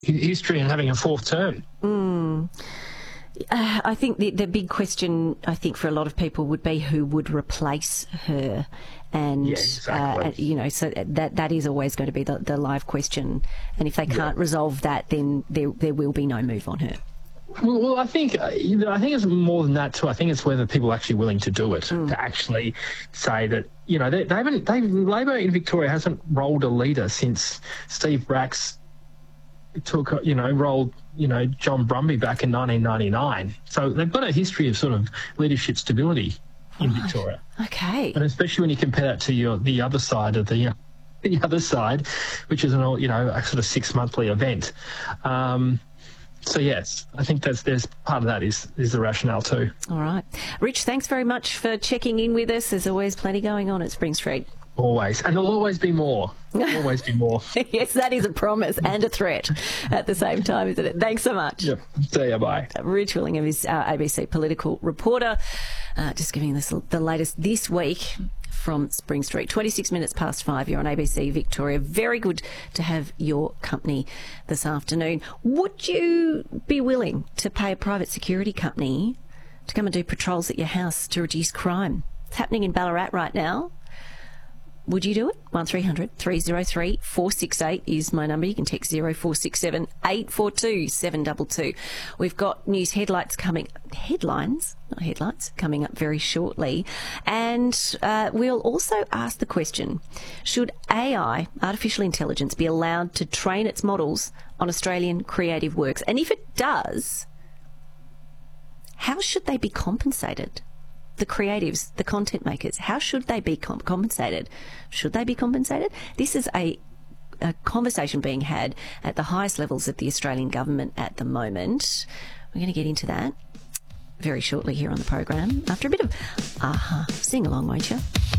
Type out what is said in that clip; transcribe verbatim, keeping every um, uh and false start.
history and having a fourth term. Mm. Uh, I think the, the big question, I think, for a lot of people would be who would replace her. And, yeah, exactly. uh, you know, so that that is always going to be the, the live question. And if they can't yeah. resolve that, then there there will be no move on her. Well, well I think uh, you know, I think it's more than that too. I think it's whether people are actually willing to do it, mm. to actually say that, you know, they, they haven't, they, Labor in Victoria hasn't rolled a leader since Steve Bracks took, you know, rolled, you know, John Brumby back in nineteen ninety-nine. So they've got a history of sort of leadership stability in right. Victoria. Okay. And especially when you compare that to your the other side of the, you know, the other side, which is an, you know, a sort of six monthly event. Um, so yes, I think that's there's part of that is is the rationale too. All right, Rich, thanks very much for checking in with us. There's always plenty going on at Spring Street. Always, and there'll always be more. Always be more. Yes, that is a promise and a threat at the same time, isn't it? Thanks so much. Yep. See ya, bye. Rich Willingham is our A B C political reporter, uh, just giving us the latest this week from Spring Street. twenty-six minutes past five, you're on A B C Victoria. Very good to have your company this afternoon. Would you be willing to pay a private security company to come and do patrols at your house to reduce crime? It's happening in Ballarat right now. Would you do it? one three hundred three oh three four six eight is my number. You can text zero four six seven eight four two seven two two. We've got news headlights coming, headlines, not headlights, coming up very shortly. And uh, we'll also ask the question, should A I, artificial intelligence, be allowed to train its models on Australian creative works? And if it does, how should they be compensated? The creatives, the content makers, how should they be comp- compensated? Should they be compensated? This is a, a conversation being had at the highest levels of the Australian government at the moment. We're going to get into that very shortly here on the program after a bit of aha. Sing along, won't you?